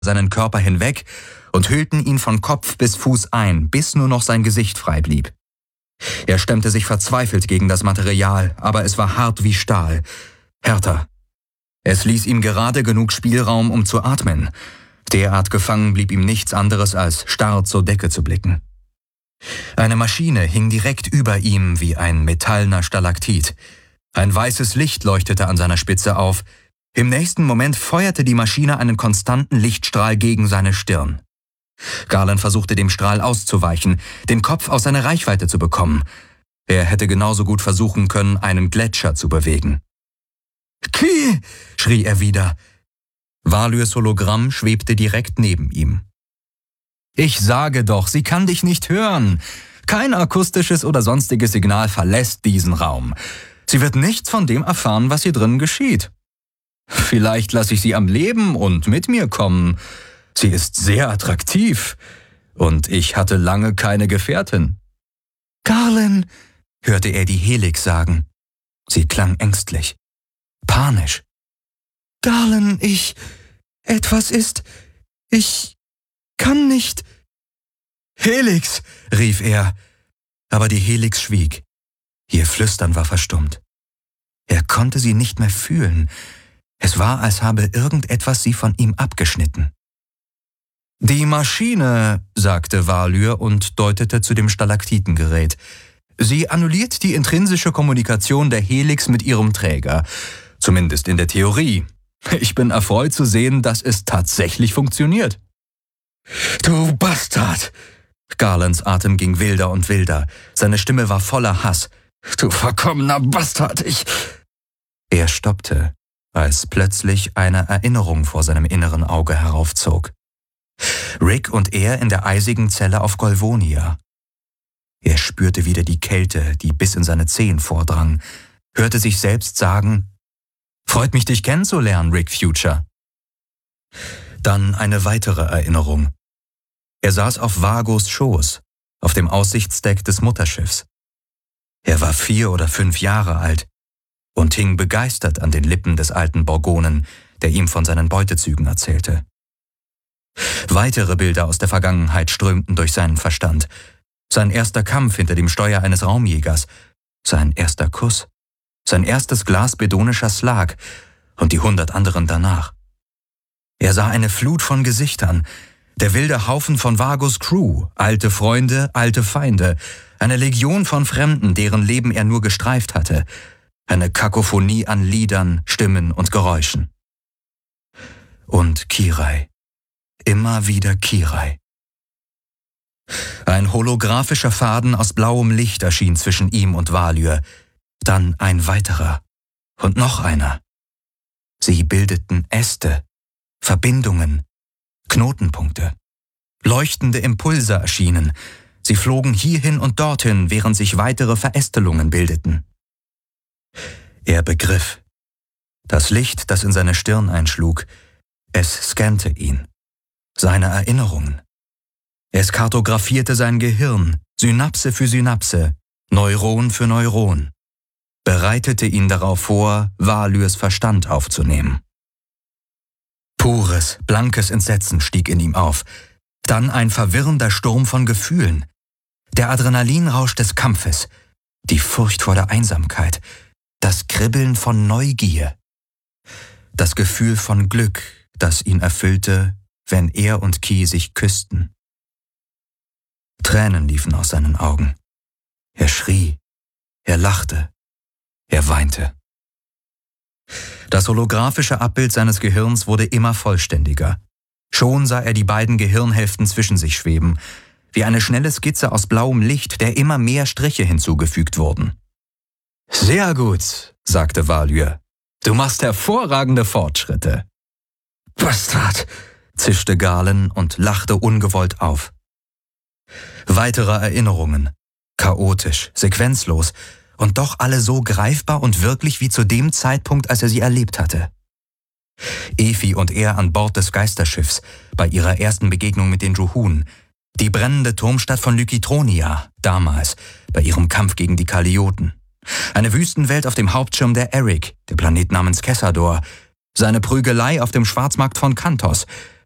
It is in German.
seinen Körper hinweg und hüllten ihn von Kopf bis Fuß ein, bis nur noch sein Gesicht frei blieb. Er stemmte sich verzweifelt gegen das Material, aber es war hart wie Stahl. Härter. Es ließ ihm gerade genug Spielraum, um zu atmen. Derart gefangen blieb ihm nichts anderes, als starr zur Decke zu blicken. Eine Maschine hing direkt über ihm wie ein metallener Stalaktit. Ein weißes Licht leuchtete an seiner Spitze auf. Im nächsten Moment feuerte die Maschine einen konstanten Lichtstrahl gegen seine Stirn. Garland versuchte dem Strahl auszuweichen, den Kopf aus seiner Reichweite zu bekommen. Er hätte genauso gut versuchen können, einen Gletscher zu bewegen. »Ki!« schrie er wieder. Valyrs Hologramm schwebte direkt neben ihm. »Ich sage doch, sie kann dich nicht hören. Kein akustisches oder sonstiges Signal verlässt diesen Raum. Sie wird nichts von dem erfahren, was hier drin geschieht. Vielleicht lasse ich sie am Leben und mit mir kommen. Sie ist sehr attraktiv. Und ich hatte lange keine Gefährtin.« »Garland«, hörte er die Helix sagen. Sie klang ängstlich, panisch. »Garland, ich kann nicht.« »Helix«, rief er, aber die Helix schwieg. Ihr Flüstern war verstummt. Er konnte sie nicht mehr fühlen. Es war, als habe irgendetwas sie von ihm abgeschnitten. »Die Maschine«, sagte Valyr und deutete zu dem Stalaktitengerät. »Sie annulliert die intrinsische Kommunikation der Helix mit ihrem Träger. Zumindest in der Theorie. Ich bin erfreut zu sehen, dass es tatsächlich funktioniert.« »Du Bastard!« Garlands Atem ging wilder und wilder. Seine Stimme war voller Hass. »Du verkommener Bastard, Er stoppte, als plötzlich eine Erinnerung vor seinem inneren Auge heraufzog. Rick und er in der eisigen Zelle auf Golvonia. Er spürte wieder die Kälte, die bis in seine Zehen vordrang, hörte sich selbst sagen: »Freut mich, dich kennenzulernen, Rick Future.« Dann eine weitere Erinnerung. Er saß auf Vagos Schoß, auf dem Aussichtsdeck des Mutterschiffs. Er war 4 oder 5 Jahre alt und hing begeistert an den Lippen des alten Borgonen, der ihm von seinen Beutezügen erzählte. Weitere Bilder aus der Vergangenheit strömten durch seinen Verstand. Sein erster Kampf hinter dem Steuer eines Raumjägers, sein erster Kuss, sein erstes Glas bedonischer Slag und die 100 anderen danach. Er sah eine Flut von Gesichtern, der wilde Haufen von Vagos Crew, alte Freunde, alte Feinde, eine Legion von Fremden, deren Leben er nur gestreift hatte, eine Kakophonie an Liedern, Stimmen und Geräuschen. Und Kirai. Immer wieder Kirai. Ein holographischer Faden aus blauem Licht erschien zwischen ihm und Valyr, dann ein weiterer und noch einer. Sie bildeten Äste, Verbindungen, Knotenpunkte. Leuchtende Impulse erschienen. Sie flogen hierhin und dorthin, während sich weitere Verästelungen bildeten. Er begriff. Das Licht, das in seine Stirn einschlug, es scannte ihn. Seine Erinnerungen. Es kartografierte sein Gehirn, Synapse für Synapse, Neuron für Neuron. Bereitete ihn darauf vor, Valyrs Verstand aufzunehmen. Pures, blankes Entsetzen stieg in ihm auf. Dann ein verwirrender Sturm von Gefühlen. Der Adrenalinrausch des Kampfes, die Furcht vor der Einsamkeit, das Kribbeln von Neugier. Das Gefühl von Glück, das ihn erfüllte, wenn er und Ki sich küssten. Tränen liefen aus seinen Augen. Er schrie, er lachte, er weinte. Das holographische Abbild seines Gehirns wurde immer vollständiger. Schon sah er die beiden Gehirnhälften zwischen sich schweben, wie eine schnelle Skizze aus blauem Licht, der immer mehr Striche hinzugefügt wurden. »Sehr gut«, sagte Valyr. »Du machst hervorragende Fortschritte.« »Bastard«, zischte Garland und lachte ungewollt auf. Weitere Erinnerungen, chaotisch, sequenzlos, und doch alle so greifbar und wirklich wie zu dem Zeitpunkt, als er sie erlebt hatte. Efi und er an Bord des Geisterschiffs, bei ihrer ersten Begegnung mit den Juhun, die brennende Turmstadt von Lykitronia, damals, bei ihrem Kampf gegen die Kalioten, eine Wüstenwelt auf dem Hauptschirm der Eric, der Planet namens Kessador, seine Prügelei auf dem Schwarzmarkt von Kantos,